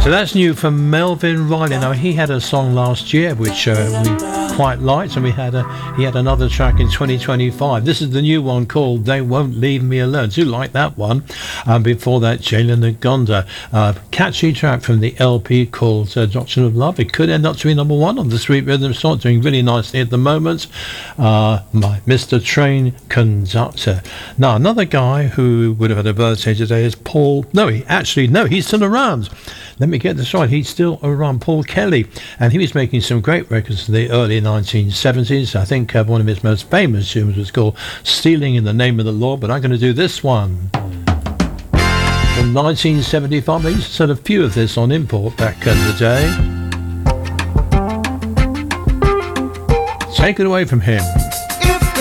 So that's new from Melvin Riley. Now, he had a song last year which we quite liked, and he had another track in 2025. This is the new one called They Won't Leave Me Alone. Do like that one. Before that, Jalen Nagonda. Catchy track from the LP called Doctrine of Love. It could end up to be number one on the Sweet Rhythm Chart, doing really nicely at the moment. My Mr. Train Conductor. Now, another guy who would have had a birthday today is Paul. No, he's still around. Let me get this right. He's still around, Paul Kelly, and he was making some great records in the early 1970s. I think one of his most famous tunes was called Stealing in the Name of the Law, but I'm going to do this one from 1975. I used to sell a few of this on import back in the day. Take it away from him.